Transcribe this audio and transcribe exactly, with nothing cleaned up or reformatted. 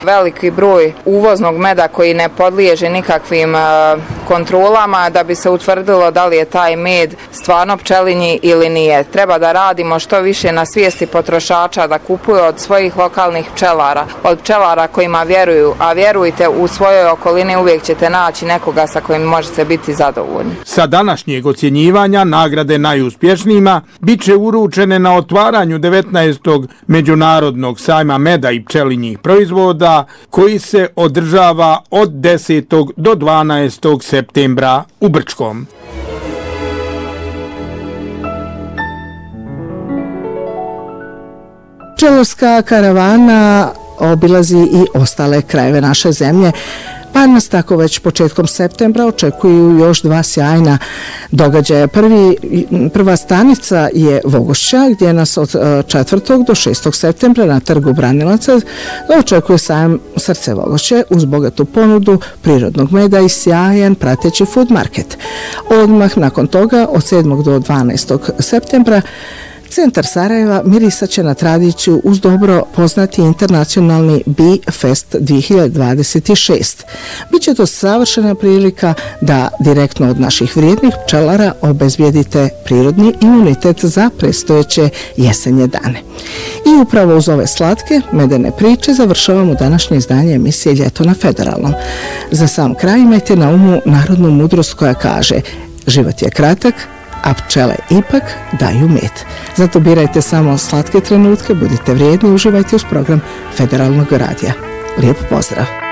Veliki broj uvoznog meda koji ne podliježe nikakvim kontrolama da bi se utvrdilo da li je taj med stvarno pčelinji ili nije. Treba da radimo što više na svijesti potrošača da kupuju od svojih lokalnih pčelara, od pčelara kojima vjeruju, a vjerujte, u svojoj okolini uvijek ćete naći nekoga sa kojim možete biti zadovoljni. Sa današnjeg ocjenjivanja nagrade najuspješnijima bit će uručene na otvaranju devetnaestog Međunarodnog sajma meda i pčelinjih proizvoda koji se održava od desetog do dvanaestog septembra u Brčkom. Pčelarska karavana obilazi i ostale krajeve naše zemlje, pa nas tako već početkom septembra očekuju još dva sjajna događaja. Prvi, prva stanica je Vogošća, gdje nas od četvrtog do šestog septembra na trgu Branilaca očekuje sajam Srce Vogošće uz bogatu ponudu prirodnog meda i sjajan prateći food market. Odmah nakon toga od sedmog do dvanaestog septembra Centar Sarajeva mirisat će na tradiciju uz dobro poznati internacionalni Bee Fest dvije hiljade dvadeset šest. Biće to savršena prilika da direktno od naših vrijednih pčelara obezbijedite prirodni imunitet za predstojeće jesenje dane. I upravo uz ove slatke medene priče završavamo današnje izdanje emisije Ljeto na Federalnom. Za sam kraj imajte na umu narodnu mudrost koja kaže: život je kratak, a pčele ipak daju med. Zato birajte samo slatke trenutke, budite vrijedni, uživajte uz program Federalnog radija. Lijep pozdrav!